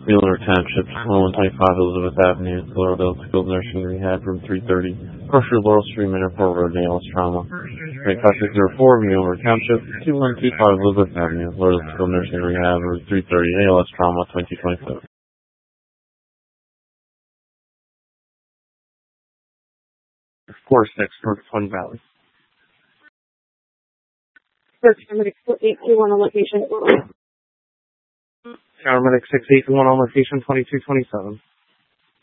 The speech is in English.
Mueller Township, 125 Elizabeth Avenue, Laurel Skilled Nursing Rehab, room 330. Grocery Laurel Stream, Airport Road, ALS Trauma. Rate 5604, Mueller Township, 2125 Elizabeth Avenue, Laurel Skilled Nursing Rehab, room 330, ALS Trauma, 2027. 46, North Twin Valley. Paramedic 821 on location. Paramedic 6821 on location 2227.